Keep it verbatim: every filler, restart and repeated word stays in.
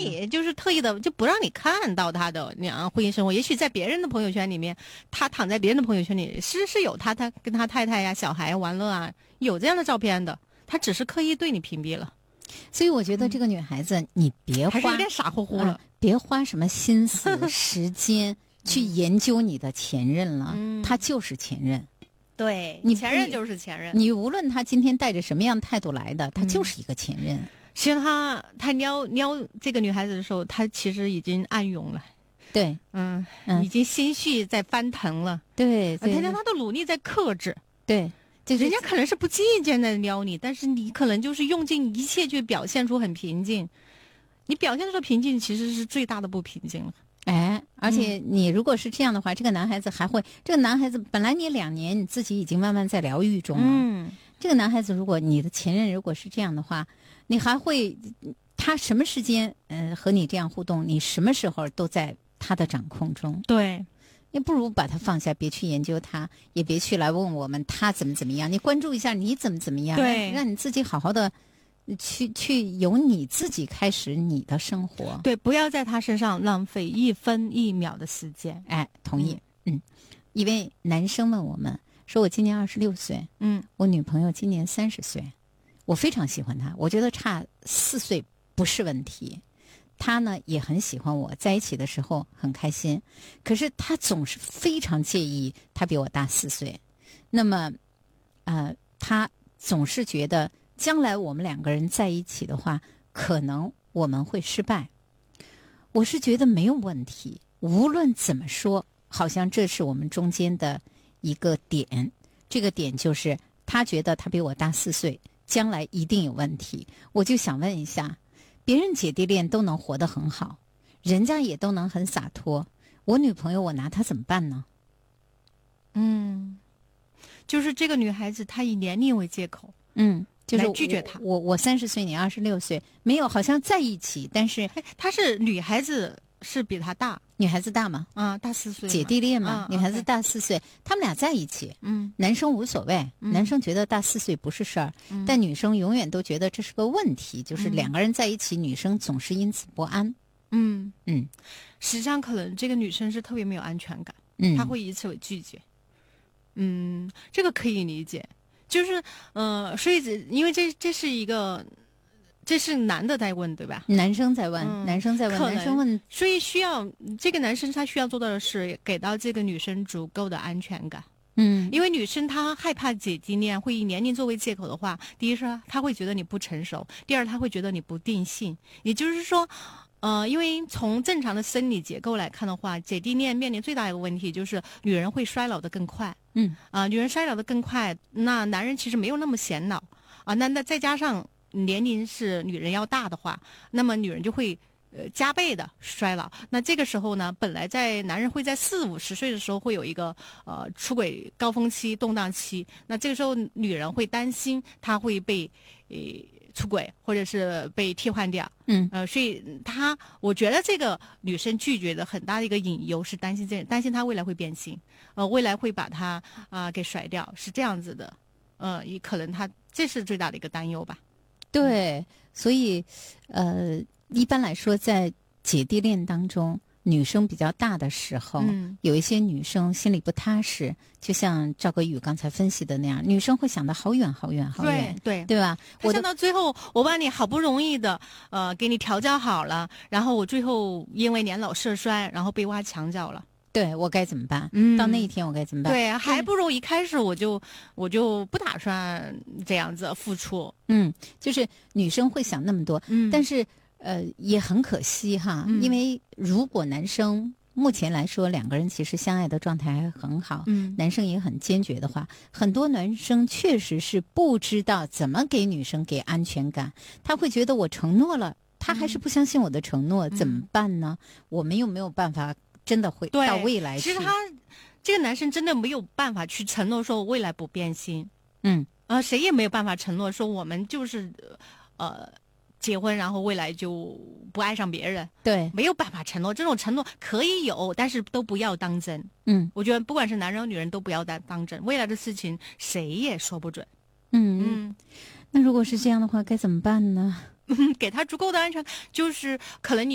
你就是特意的就不让你看到他的那样婚姻生活。也许在别人的朋友圈里面，他躺在别人的朋友圈里是是有他他跟他太太呀、小孩玩乐啊，有这样的照片的，他只是刻意对你屏蔽了。 所以我觉得这个女孩子，嗯、你别花还是有点傻乎乎了、 嗯，别花什么心思时间去研究你的前任了，嗯、他就是前任。 对， 你前任就是前任。 你无论他今天带着什么样的态度来的，他就是一个前任。嗯、 其实他他撩撩这个女孩子的时候，他其实已经暗涌了。 对， 嗯， 嗯已经心绪在翻腾了。 对，对他他的努力在克制。 对，就是人家可能是不经意间在撩你，但是你可能就是用尽一切去表现出很平静。你表现出平静，其实是最大的不平静了。 哎，而且你如果是这样的话，嗯、这个男孩子还会，这个男孩子本来你两年你自己已经慢慢在疗愈中了。嗯，这个男孩子如果你的前任如果是这样的话，你还会他什么时间呃和你这样互动，你什么时候都在他的掌控中。 对， 你不如把他放下，别去研究他，也别去来问我们他怎么怎么样。你关注一下你怎么怎么样， 对， 让你自己好好的。去去由你自己开始你的生活， 对，不要在他身上浪费一分一秒的时间。 哎，同意。嗯，嗯一位男生问我们说：“我今年二十六岁， 嗯， 我女朋友今年三十岁，我非常喜欢她，我觉得差四岁不是问题。她呢也很喜欢我，在一起的时候很开心，可是她总是非常介意她比我大四岁。那么，呃，她总是觉得。”将来我们两个人在一起的话，可能我们会失败。我是觉得没有问题，无论怎么说，好像这是我们中间的一个点。这个点就是他觉得他比我大四岁，将来一定有问题。我就想问一下，别人姐弟恋都能活得很好，人家也都能很洒脱，我女朋友我拿她怎么办呢？ 嗯，就是这个女孩子她以年龄为借口， 嗯。就是拒绝他， 我我三十岁，你二十六岁，没有，好像在一起，但是她是女孩子，是比他大， 女孩子大吗？ 啊，大四岁， 姐弟恋嘛， 啊、 女孩子大四岁，他们俩在一起， 嗯， 男生无所谓， 嗯、 男生觉得大四岁不是事儿、嗯，但女生永远都觉得这是个问题，就是两个人在一起，嗯、女生总是因此不安。 嗯嗯， 实际上可能这个女生是特别没有安全感， 嗯， 她会以此为拒绝，嗯，这个可以理解。就是呃，所以因为这这是一个，这是男的在问对吧？ 男生在问， 嗯、 男生在问，男生问， 所以需要这个男生他需要做到的是给到这个女生足够的安全感。 嗯， 因为女生她害怕姐弟恋，会以年龄作为借口的话，第一是她会觉得你不成熟，第二她会觉得你不定性。也就是说。呃，因为从正常的生理结构来看的话，姐弟恋面临最大一个问题就是女人会衰老的更快。 嗯， 啊、呃，女人衰老的更快，那男人其实没有那么显老啊。那那再加上年龄是女人要大的话，那么女人就会呃加倍的衰老。那这个时候呢，本来在男人会在四五十岁的时候会有一个呃出轨高峰期、动荡期，那这个时候女人会担心她会被呃。出轨或者是被替换掉， 嗯， 呃，所以他，我觉得这个女生拒绝的很大的一个隐忧是担心这，担心他未来会变心，呃，未来会把他啊、呃、给甩掉，是这样子的，呃，也可能他这是最大的一个担忧吧。 对，所以，呃，一般来说，在姐弟恋当中。女生比较大的时候、嗯，有一些女生心里不踏实，就像赵格宇刚才分析的那样，女生会想得好远好远好远， 对对对吧？ 我想到最后，我把你好不容易的呃给你调教好了，然后我最后因为年老色衰，然后被挖墙角了。 对，我该怎么办？ 嗯， 到那一天我该怎么办？ 对，还不如一开始我就我就不打算这样子付出。 嗯，就是女生会想那么多， 嗯， 但是。呃，也很可惜哈、嗯，因为如果男生目前来说两个人其实相爱的状态还很好， 嗯， 男生也很坚决的话，很多男生确实是不知道怎么给女生给安全感，他会觉得我承诺了，他还是不相信我的承诺，嗯、怎么办呢？我们又没有办法真的会到未来去。 其实他这个男生真的没有办法去承诺说未来不变心， 嗯， 呃，谁也没有办法承诺说我们就是呃。结婚，然后未来就不爱上别人， 对， 没有办法承诺。这种承诺可以有，但是都不要当真。 嗯， 我觉得不管是男人和女人都不要当当真，未来的事情谁也说不准。 嗯嗯，那如果是这样的话，该怎么办呢？ 给他足够的安全，就是可能你。